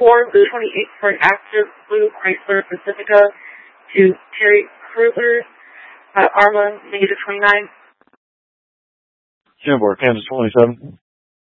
4, Blue 28 for an active Blue Chrysler Pacifica to Terry Cruiser, Arma, -29. Sandboard, Kansas 27.